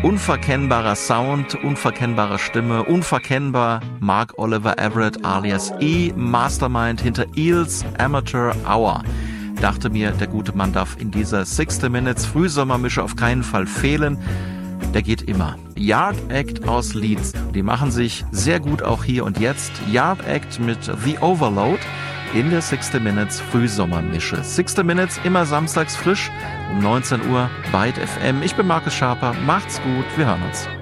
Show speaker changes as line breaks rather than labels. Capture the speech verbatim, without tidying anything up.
Unverkennbarer Sound, unverkennbare Stimme, unverkennbar Mark Oliver Everett alias E, Mastermind hinter Eels Amateur Hour. Dachte mir, der gute Mann darf in dieser sixty Minutes Frühsommermische auf keinen Fall fehlen. Der geht immer. Yard Act aus Leeds. Die machen sich sehr gut auch hier und jetzt. Yard Act mit The Overload in der sixty Minutes Frühsommermische. sixty Minutes immer samstags frisch um neunzehn Uhr bei Byte F M. Ich bin Markus Schaper. Macht's gut. Wir hören uns.